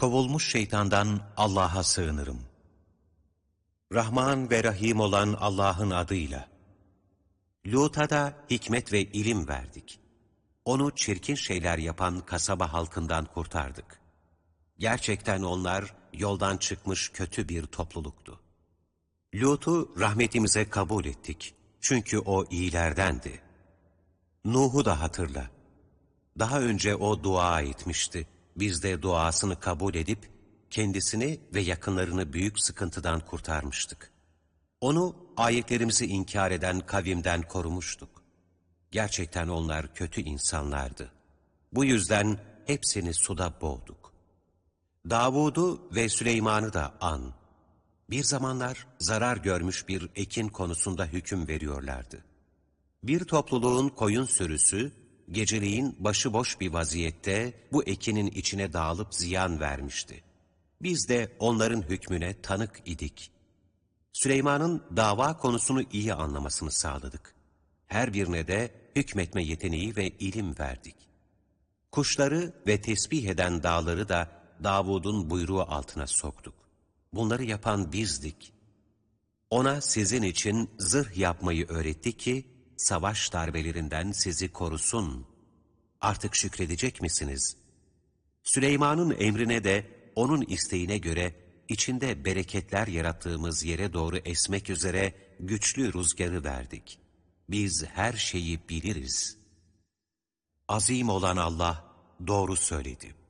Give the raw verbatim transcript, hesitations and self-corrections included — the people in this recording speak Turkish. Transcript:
Kovulmuş şeytandan Allah'a sığınırım. Rahman ve Rahim olan Allah'ın adıyla. Lut'a da hikmet ve ilim verdik. Onu çirkin şeyler yapan kasaba halkından kurtardık. Gerçekten onlar yoldan çıkmış kötü bir topluluktu. Lut'u rahmetimize kabul ettik. Çünkü o iyilerdendi. Nuh'u da hatırla. Daha önce o dua etmişti. Biz de duasını kabul edip kendisini ve yakınlarını büyük sıkıntıdan kurtarmıştık. Onu ayetlerimizi inkar eden kavimden korumuştuk. Gerçekten onlar kötü insanlardı. Bu yüzden hepsini suda boğduk. Davud'u ve Süleyman'ı da an. Bir zamanlar zarar görmüş bir ekin konusunda hüküm veriyorlardı. Bir topluluğun koyun sürüsü, geceleyin başıboş bir vaziyette bu ekinin içine dağılıp ziyan vermişti. Biz de onların hükmüne tanık idik. Süleyman'ın dava konusunu iyi anlamasını sağladık. Her birine de hükmetme yeteneği ve ilim verdik. Kuşları ve tesbih eden dağları da Davud'un buyruğu altına soktuk. Bunları yapan bizdik. Ona sizin için zırh yapmayı öğretti ki, savaş darbelerinden sizi korusun. Artık şükredecek misiniz? Süleyman'ın emrine de onun isteğine göre içinde bereketler yarattığımız yere doğru esmek üzere güçlü rüzgarı verdik. Biz her şeyi biliriz. Azim olan Allah doğru söyledi.